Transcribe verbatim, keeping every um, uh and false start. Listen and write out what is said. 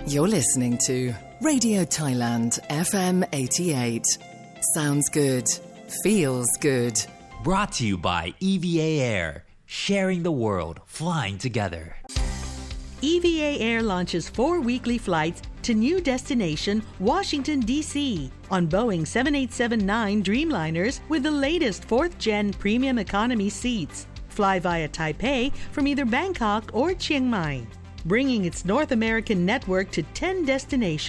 You're listening to Radio Thailand F M eighty-eight. Sounds good. Feels good. Brought to you by E V A Air. Sharing the world, flying together. E V A Air launches four weekly flights to new destination, Washington, D C on Boeing seven eighty-seven nine Dreamliners with the latest fourth gen premium economy seats. Fly via Taipei from either Bangkok or Chiang Mai, bringing its North American network to ten destinations.